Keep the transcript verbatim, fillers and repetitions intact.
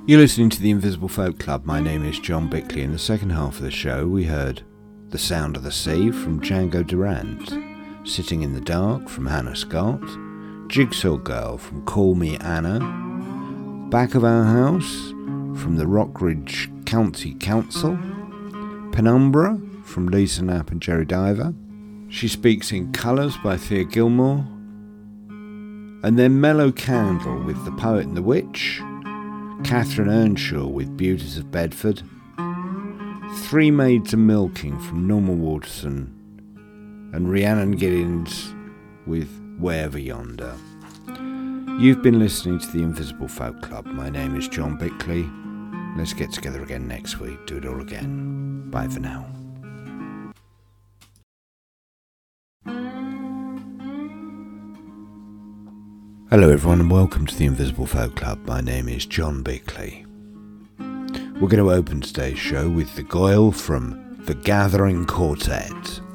You're listening to the Invisible Folk Club. My name is John Bickley. In the second half of the show, we heard The Sound of the Sea from Django Durant, Sitting in the Dark from Hannah Scott, Jigsaw Girl from Call Me Anna, Back of Our House from the Rockridge County Council, Penumbra from Lisa Knapp and Jerry Diver, She Speaks in Colours by Thea Gilmore, and then Mellow Candle with The Poet and the Witch, Catherine Earnshaw with Beauties of Bedford, Three Maids a Milking from Norma Waterson, and Rhiannon Giddens with Wherever Yonder. You've been listening to the Invisible Folk Club. My name is John Bickley. Let's get together again next week. Do it all again. Bye for now. Hello everyone and welcome to the Invisible Folk Club. My name is John Bickley. We're going to open today's show with The Goyle from The Gathering Quartet.